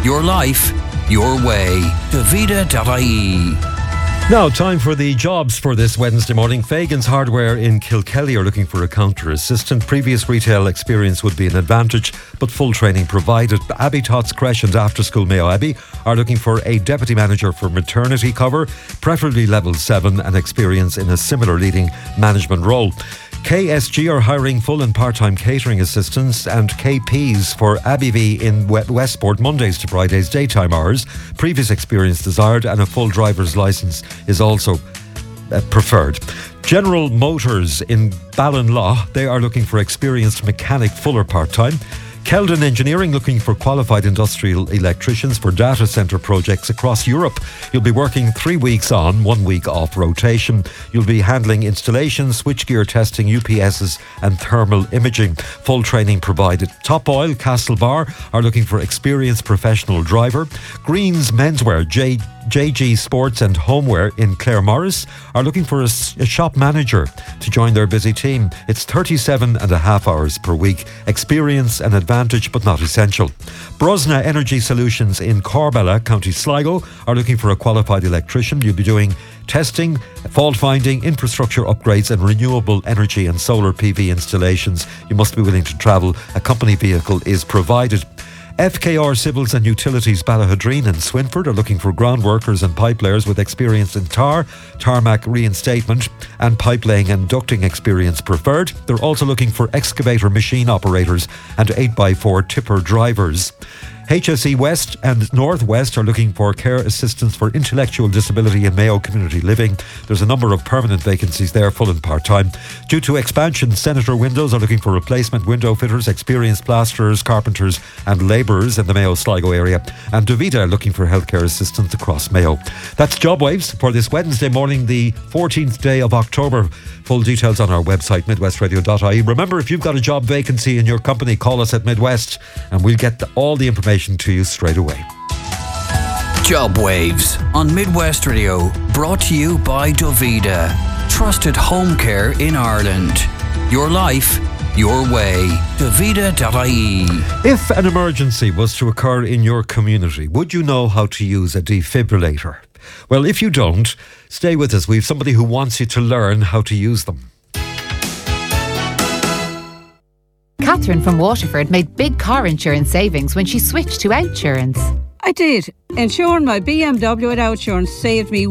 Your life, your way. Davida.ie. Now, time for the jobs for this Wednesday morning. Fagan's Hardware in Kilkelly are looking for a counter assistant. Previous retail experience would be an advantage, but full training provided. Abbey Tots Creche and After School Mayo Abbey are looking for a deputy manager for maternity cover, preferably level 7 and experience in a similar leading management role. KSG are hiring full and part-time catering assistants and KPs for Abbeyvie in Westport, Mondays to Fridays, daytime hours. Previous experience desired and a full driver's licence is also preferred. General Motors in Ballinlaw, they are looking for experienced mechanic fuller part-time. Keldon Engineering looking for qualified industrial electricians for data centre projects across Europe. You'll be working 3 weeks on, 1 week off rotation. You'll be handling installations, switchgear testing, UPSs and thermal imaging. Full training provided. Top Oil, Castlebar are looking for experienced professional driver. Greens Menswear, JG Sports and Homeware in Claremorris are looking for a shop manager to join their busy team. It's 37.5 hours per week. Experience an advantage but not essential. Brosna Energy Solutions in Corbella, County Sligo are looking for a qualified electrician. You'll be doing testing, fault finding, infrastructure upgrades and renewable energy and solar PV installations. You must be willing to travel. A company vehicle is provided. FKR Civils and Utilities Ballahadreen and Swinford are looking for ground workers and pipe layers with experience in tarmac reinstatement and pipe laying and ducting experience preferred. They're also looking for excavator machine operators and 8x4 tipper drivers. HSE West and Northwest are looking for care assistants for intellectual disability in Mayo Community Living. There's a number of permanent vacancies there, full and part-time. Due to expansion, Senator Windows are looking for replacement window fitters, experienced plasterers, carpenters and labourers in the Mayo Sligo area. And Davida are looking for healthcare assistants across Mayo. That's Job Waves for this Wednesday morning, the 14th day of October. Full details on our website, midwestradio.ie. Remember, if you've got a job vacancy in your company, call us at Midwest and we'll get all the information to you straight away. Job Waves on Midwest Radio, brought to you by Davida. Trusted home care in Ireland. Your life, your way. Davida.ie. If an emergency was to occur in your community, would you know how to use a defibrillator? Well, if you don't, stay with us. We have somebody who wants you to learn how to use them. Catherine from Waterford made big car insurance savings when she switched to Outsurance. I did. Insuring my BMW at Outsurance saved me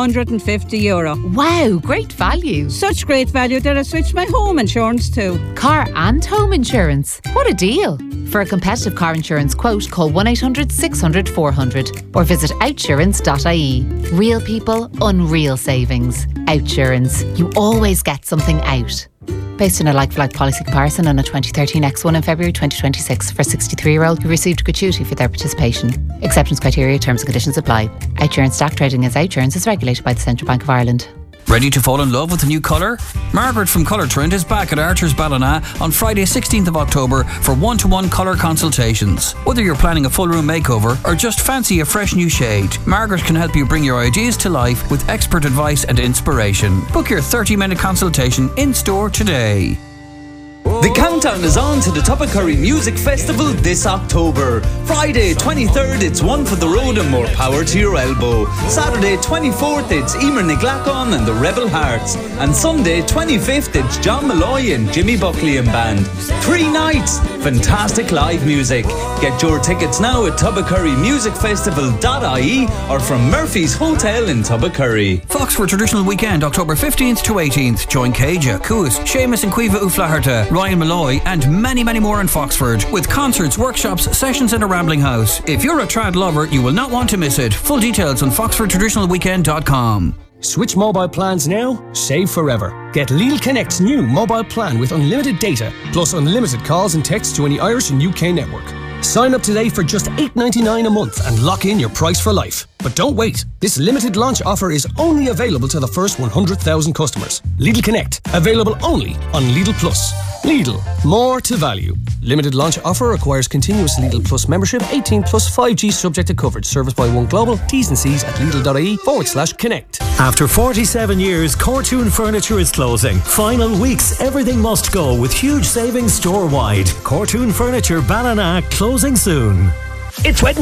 €150. Wow, great value. Such great value that I switched my home insurance too. Car and home insurance. What a deal. For a competitive car insurance quote, call 1-800-600-400 or visit outsurance.ie. Real people, unreal savings. Outsurance. You always get something out. Based on a like-for-like policy comparison on a 2013 X1 in February 2026 for a 63-year-old who received gratuity for their participation. Acceptance criteria, terms and conditions apply. Outsurance stock trading as Outsurance is regulated by the Central Bank of Ireland. Ready to fall in love with a new colour? Margaret from Colour Trend is back at Archer's Ballina on Friday 16th of October for one-to-one colour consultations. Whether you're planning a full room makeover or just fancy a fresh new shade, Margaret can help you bring your ideas to life with expert advice and inspiration. Book your 30-minute consultation in-store today. The countdown is on to the Tuppacurry Music Festival this October. Friday 23rd, it's One for the Road and More Power to Your Elbow. Saturday 24th, it's Emer Niglacon and the Rebel Hearts. And Sunday 25th, it's John Malloy and Jimmy Buckley and Band. 3 nights, fantastic live music. Get your tickets now at tuppacurrymusicfestival.ie or from Murphy's Hotel in Tuppacurry. Foxford Traditional Weekend, October 15th to 18th. Join Caja, Cuas, Seamus and Cuiva Uflaherta, Ryan Malloy and many more in Foxford with concerts, workshops, sessions and a rambling house. If you're a trad lover, you will not want to miss it. Full details on foxfordtraditionalweekend.com. Switch mobile plans now, save forever. Get Lidl Connect's new mobile plan with unlimited data, plus unlimited calls and texts to any Irish and UK network. Sign up today for just $8.99 a month and lock in your price for life. But don't wait. This limited launch offer is only available to the first 100,000 customers. Lidl Connect, available only on Lidl Plus. Lidl, more to value. Limited launch offer requires continuous Lidl Plus membership, 18 plus 5G subject to coverage. Service by One Global. T's and C's at Lidl.ie/connect. After 47 years, Cortoon Furniture is closing. Final weeks, everything must go with huge savings store-wide. Cortoon Furniture Ballina closing soon. It's Wednesday.